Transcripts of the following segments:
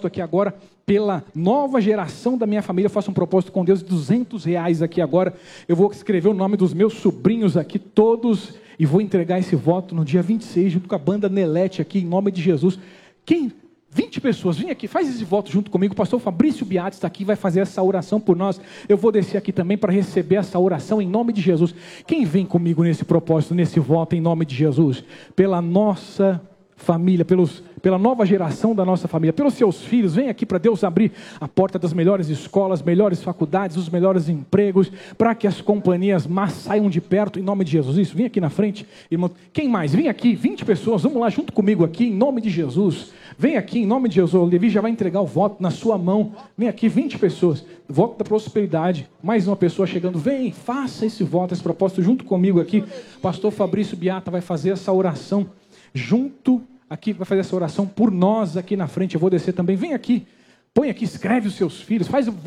propósito aqui agora, pela nova geração da minha família. Eu faço um propósito com Deus de R$200 aqui agora. Eu vou escrever o nome dos meus sobrinhos aqui, todos, e vou entregar esse voto no dia 26, junto com a banda Nelete aqui, em nome de Jesus. 20 pessoas, vem aqui, faz esse voto junto comigo. O pastor Fabrício Biatti está aqui, vai fazer essa oração por nós. Eu vou descer aqui também para receber essa oração em nome de Jesus. Quem vem comigo nesse propósito, nesse voto em nome de Jesus? Pela nossa família, pela nova geração da nossa família, pelos seus filhos. Vem aqui para Deus abrir a porta das melhores escolas, melhores faculdades, os melhores empregos, para que as companhias más saiam de perto, em nome de Jesus. Isso, vem aqui na frente, irmão. Quem mais? Vem aqui, 20 pessoas, vamos lá junto comigo aqui, em nome de Jesus. Vem aqui, em nome de Jesus. O Levi já vai entregar o voto na sua mão. Vem aqui, 20 pessoas. Voto da prosperidade. Mais uma pessoa chegando. Vem, faça esse voto, esse propósito junto comigo aqui. Pastor Fabrício Biatti vai fazer essa oração junto aqui, vai fazer essa oração por nós aqui na frente. Eu vou descer também. Vem aqui, põe aqui, escreve os seus filhos,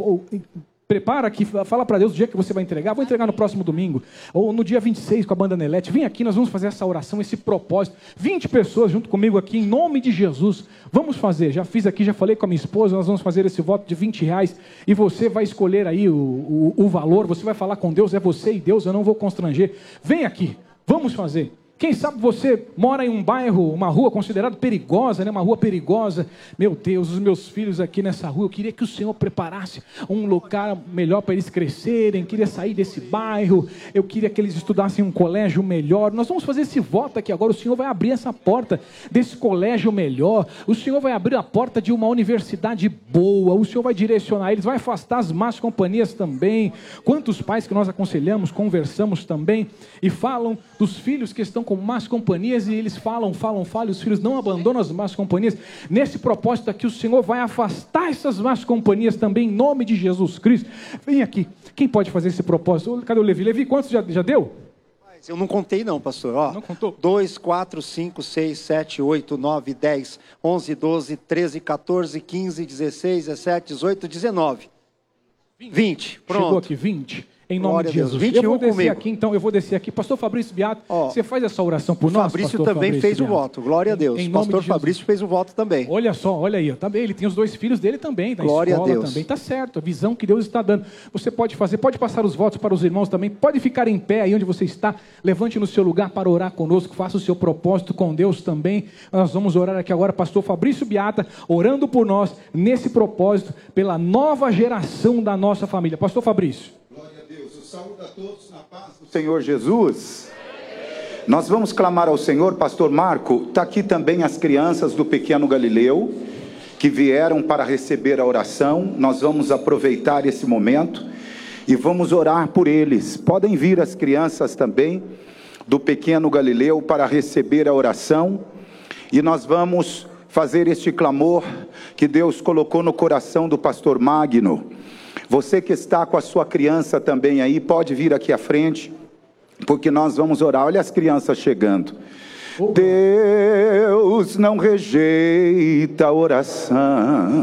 prepara aqui, fala para Deus o dia que você vai entregar. Vou entregar no próximo domingo, ou no dia 26 com a banda Nelete. Vem aqui, nós vamos fazer essa oração, esse propósito. 20 pessoas junto comigo aqui, em nome de Jesus. Vamos fazer, já fiz aqui, já falei com a minha esposa, nós vamos fazer esse voto de R$20, e você vai escolher aí o valor, você vai falar com Deus, é você e Deus, eu não vou constranger. Vem aqui, vamos fazer. Quem sabe você mora em um bairro, uma rua considerada perigosa, né? Uma rua perigosa. Meu Deus, os meus filhos aqui nessa rua, eu queria que o Senhor preparasse um lugar melhor para eles crescerem, queria sair desse bairro, eu queria que eles estudassem em um colégio melhor. Nós vamos fazer esse voto aqui agora. O Senhor vai abrir essa porta desse colégio melhor, o Senhor vai abrir a porta de uma universidade boa, o Senhor vai direcionar eles, vai afastar as más companhias também. Quantos pais que nós aconselhamos, conversamos também, e falam dos filhos que estão com más companhias, e eles falam, e os filhos não abandonam as más companhias. Nesse propósito aqui, o Senhor vai afastar essas más companhias também, em nome de Jesus Cristo. Vem aqui, quem pode fazer esse propósito? Cadê o Levi? Levi, quantos já deu? Eu não contei não, pastor. Ó, não contou? 2, 4, 5, 6, 7, 8, 9, 10, 11, 12, 13, 14, 15, 16, 17, 18, 19. 20. Pronto. Chegou aqui, 20. Em nome Glória de Jesus. 21 eu vou descer comigo. aqui, então, eu vou descer aqui. Pastor Fabrício Biatti, você faz essa oração por nós? Fabrício Pastor também Fabrício fez o Biatti. voto. Glória a Deus. Pastor Fabrício fez o voto também. Olha só, olha aí. Também, ele tem os 2 filhos dele também, da Glória escola a Deus. também. Está certo, a visão que Deus está dando. Você pode fazer, pode passar os votos para os irmãos também. Pode ficar em pé aí onde você está. Levante no seu lugar para orar conosco. Faça o seu propósito com Deus também. Nós vamos orar aqui agora, pastor Fabrício Biatti, orando por nós, nesse propósito, pela nova geração da nossa família. Pastor Fabrício. Saúde a todos na paz do Senhor Jesus. Nós vamos clamar ao Senhor. Pastor Marco, está aqui também as crianças do Pequeno Galileu, que vieram para receber a oração. Nós vamos aproveitar esse momento e vamos orar por eles. Podem vir as crianças também do Pequeno Galileu para receber a oração, e nós vamos fazer este clamor que Deus colocou no coração do pastor Magno. Você que está com a sua criança também aí, pode vir aqui à frente, porque nós vamos orar. Olha as crianças chegando. Deus não rejeita a oração.